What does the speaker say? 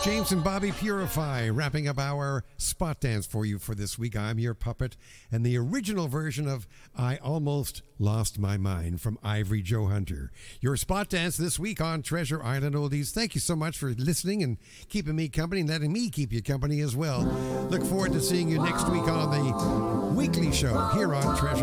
James and Bobby Purify wrapping up our spot dance for you for this week. I'm your puppet, and the original version of I Almost Lost My Mind from Ivory Joe Hunter. Your spot dance this week on Treasure Island Oldies. Thank you so much for listening and keeping me company and letting me keep you company as well. Look forward to seeing you next week on the weekly show here on Treasure